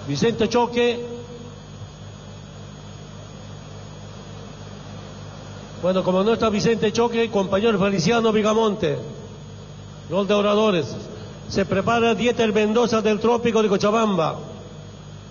Vicente Choque. Bueno, como no está Vicente Choque, compañero Feliciano Vigamonte. Gol de Oradores. Se prepara Dieter Mendoza del Trópico de Cochabamba.